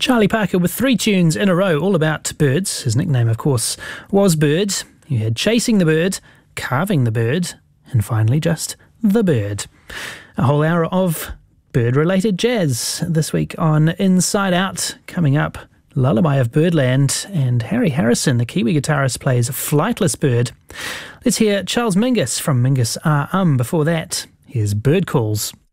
Charlie Parker with 3 tunes in a row, all about birds. His nickname, of course, was Bird. You had Chasing the Bird, Carving the Bird, and finally just The Bird. A whole hour of bird-related jazz this week on Inside Out. Coming up, Lullaby of Birdland, and Harry Harrison, the Kiwi guitarist, plays Flightless Bird. Let's hear Charles Mingus from Mingus Before that, here's Bird Calls.